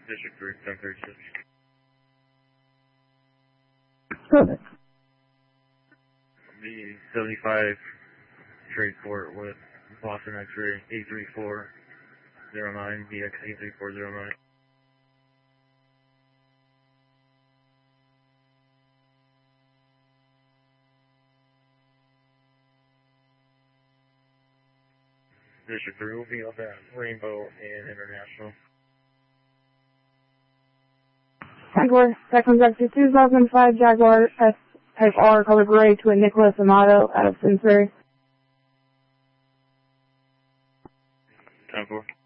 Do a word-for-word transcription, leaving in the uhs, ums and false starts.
District three, ten thirty-six. Perfect. The seventy-five trade port with Boston X-ray eight three four zero nine, B X eight three four zero nine. District three will be up at Rainbow and International. Jaguar, that comes up to two thousand five Jaguar S Type R color gray to a Nicholas Amato out of Simsbury. ten four.